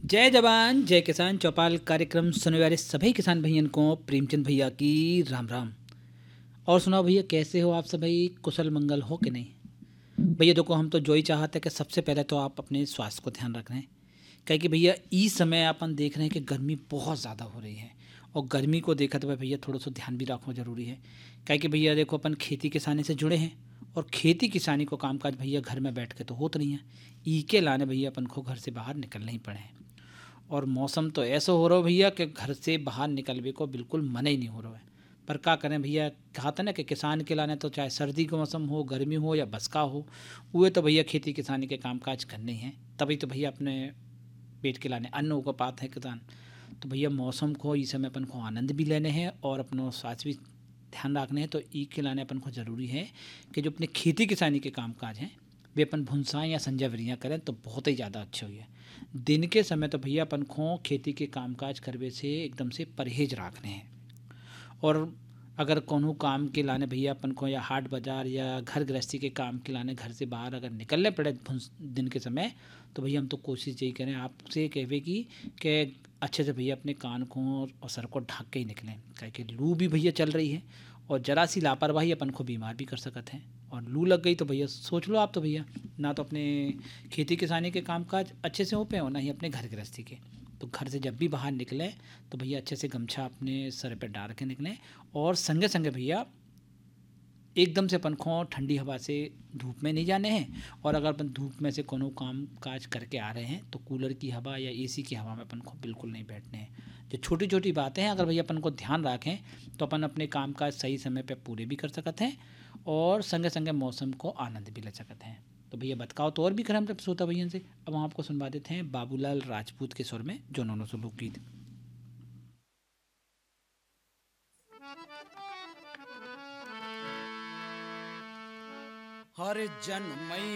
जय जवान जय किसान चौपाल कार्यक्रम सुनने वाले सभी किसान भैयन को प्रेमचंद भैया की राम राम। और सुनाओ भैया, कैसे हो आप सभी? कुशल मंगल हो कि नहीं? भैया देखो, हम तो जो ही चाहते हैं कि सबसे पहले तो आप अपने स्वास्थ्य को ध्यान रख रहे हैं। क्या कि भैया इस समय अपन देख रहे हैं कि गर्मी बहुत ज़्यादा हो रही है, और गर्मी को देखा तो भैया थोड़ा सा ध्यान भी रखना ज़रूरी है। क्या कि भैया देखो, अपन खेती किसानी से जुड़े हैं, और खेती किसानी को कामकाज भैया घर में बैठ के तो होता नहीं है। ई के लाने भैया अपन को घर से बाहर निकलना ही पड़े हैं। और मौसम तो ऐसा हो रहा है भैया कि घर से बाहर निकलने को बिल्कुल मन ही नहीं हो रहा है। पर क्या करें भैया, कहा था ना कि किसान के लाने तो चाहे सर्दी का मौसम हो, गर्मी हो या बसका हो, वो तो भैया खेती किसानी के कामकाज करने ही हैं। तभी तो भैया अपने पेट के लाने अन्न उगा पाते हैं किसान। तो भैया मौसम को इस समय अपन को आनंद भी लेने हैं और अपना स्वास्थ्य भी ध्यान रखने हैं। तो ई के लाने अपन को ज़रूरी है कि जो अपने खेती किसानी के कामकाज हैं वे अपन भुनसाएँ या संजावरियाँ करें तो बहुत ही ज़्यादा अच्छे हुई है। दिन के समय तो भैया अपन को खेती के कामकाज करवे से एकदम से परहेज रखने हैं। और अगर कोनो काम के लाने भैया अपन को या हाट बाज़ार या घर गृहस्थी के काम के लाने घर से बाहर अगर निकलने पड़े दिन के समय, तो भैया हम तो कोशिश यही करें आपसे कहवे की कि अच्छे से भैया अपने कान को और सर को ढक के ही निकलें। क्या कि लू भी भैया चल रही है, और ज़रा सी लापरवाही अपन को बीमार भी कर सकते हैं। और लू लग गई तो भैया सोच लो आप, तो भैया ना तो अपने खेती किसानी के कामकाज अच्छे से हो पाए और ना ही अपने घर गृहस्थी के। तो घर से जब भी बाहर निकलें तो भैया अच्छे से गमछा अपने सर पे डाल के निकलें। और संगे संगे भैया एकदम से अपन को ठंडी हवा से धूप में नहीं जाने हैं। और अगर अपन धूप में से कोनो काम काज करके आ रहे हैं तो कूलर की हवा या एसी की हवा में अपन को बिल्कुल नहीं बैठने हैं। जो छोटी छोटी बातें हैं अगर भैया अपन को ध्यान रखें तो अपन अपने काम काज सही समय पे पूरे भी कर सकते हैं, और संगे संगे मौसम को आनंद भी ले सकते हैं। तो भैया बतकाओ तो और भी खरम तब सोता भैया से। अब हम आपको सुनवा देते हैं बाबूलाल राजपूत के स्वर में जो नौनो सौ लोकगीत। हर जन्मई